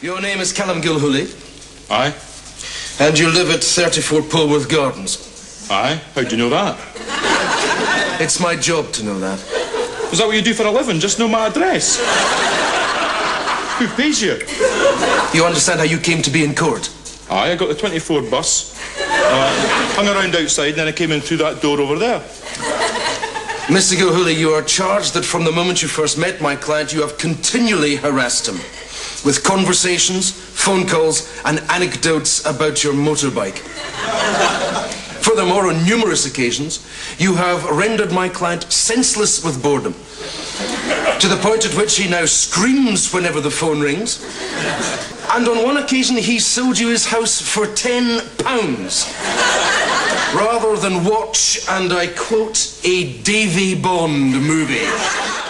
Your name is Callum Gilhooly? Aye. And you live at 34 Polworth Gardens? Aye. How'd you know that? It's my job to know that. Is that what you do for a living? Just know my address? Who pays you? You understand how you came to be in court? Aye, I got the 24 bus. Hung around outside and then I came in through that door over there. Mr. Gilhooly, you are charged that from the moment you first met my client, you have continually harassed him with conversations, phone calls, and anecdotes about your motorbike. Furthermore, on numerous occasions, you have rendered my client senseless with boredom, to the point at which he now screams whenever the phone rings. And on one occasion, he sold you his house for £10, rather than watch, and I quote, a Davy Bond movie.